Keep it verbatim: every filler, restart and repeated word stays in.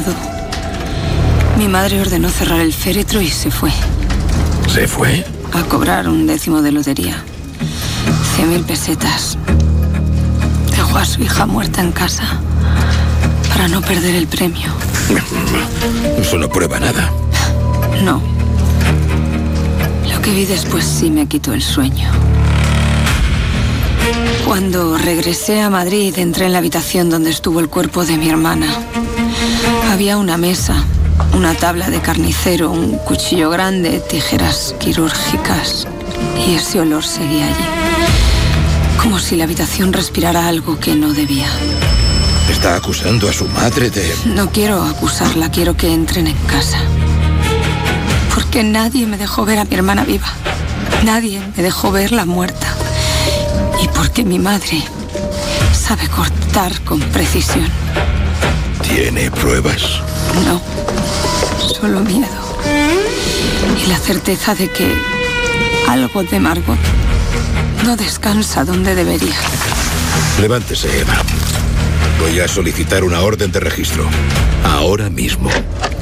pasado, mi madre ordenó cerrar el féretro y se fue. ¿Se fue? A cobrar un décimo de lotería. Cien mil pesetas. Dejó a su hija muerta en casa para no perder el premio. Eso no prueba nada. No. Lo que vi después sí me quitó el sueño. Cuando regresé a Madrid, entré en la habitación donde estuvo el cuerpo de mi hermana. Había una mesa, una tabla de carnicero, un cuchillo grande, tijeras quirúrgicas. Y ese olor seguía allí. Como si la habitación respirara algo que no debía. Está acusando a su madre de... No quiero acusarla, quiero que entren en casa. Porque nadie me dejó ver a mi hermana viva. Nadie me dejó verla muerta. Y porque mi madre sabe cortar con precisión. ¿Tiene pruebas? No, solo miedo. Y la certeza de que algo de Margot no descansa donde debería. Levántese, Eva. Voy a solicitar una orden de registro. Ahora mismo.